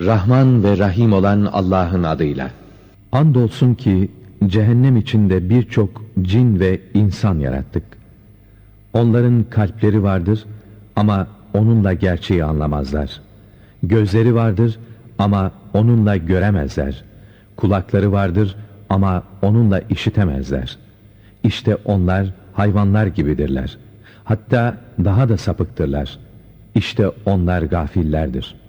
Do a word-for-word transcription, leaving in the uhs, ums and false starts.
Rahman ve Rahim olan Allah'ın adıyla. Andolsun ki cehennem içinde birçok cin ve insan yarattık. Onların kalpleri vardır ama onunla gerçeği anlamazlar. Gözleri vardır ama onunla göremezler. Kulakları vardır ama onunla işitemezler. İşte onlar hayvanlar gibidirler. Hatta daha da sapıktırlar. İşte onlar gafillerdir.